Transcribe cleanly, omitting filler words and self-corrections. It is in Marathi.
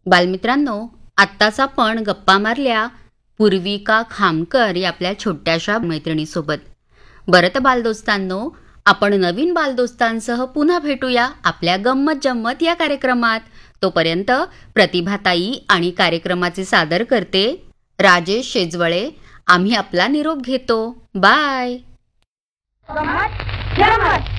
बालमित्रांनो, आत्ताच आपण गप्पा मारल्या पूर्विका खामकर या आपल्या छोट्याशा मैत्रिणीसोबत. बरं तर बालदोस्तांनो, आपण नवीन बालदोस्तांसह पुन्हा भेटूया आपल्या गंमत जम्मत या कार्यक्रमात. तोपर्यंत प्रतिभाताई आणि कार्यक्रमाचे सादर करते राजेश शेजवळे. आम्ही आपला निरोप घेतो. बाय. गंमत जम्मत.